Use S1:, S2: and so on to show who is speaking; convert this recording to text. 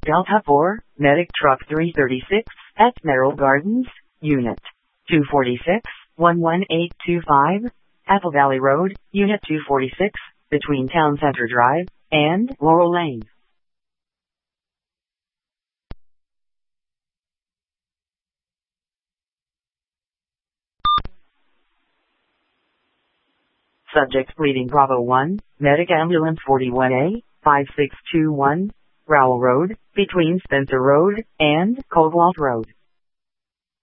S1: Delta 4, Medic Truck 336, at Merrill Gardens, Unit 246, 11825, Apple Valley Road, Unit 246, between Town Center Drive and Laurel Lane. Subject bleeding Bravo 1, Medic Ambulance 41A, 5621, Rowell Road, between Spencer Road and Cobalt Road.